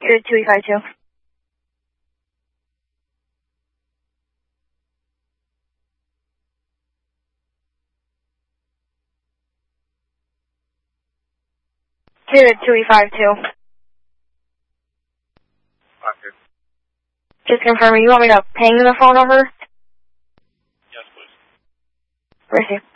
You're 2852. You're 2852. Okay. Just confirming, you want me to ping the phone number? Yes, please. Where's he?